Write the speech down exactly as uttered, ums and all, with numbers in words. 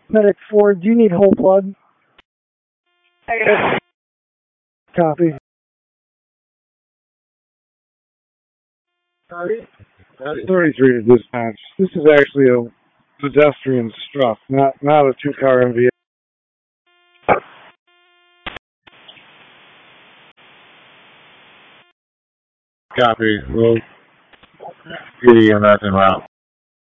Medic four, do you need whole blood? Negative. Copy. Sorry? That's thirty-three to dispatch. This is actually a pedestrian struck, not not a two-car M V A. Copy. Well, P D M S en route.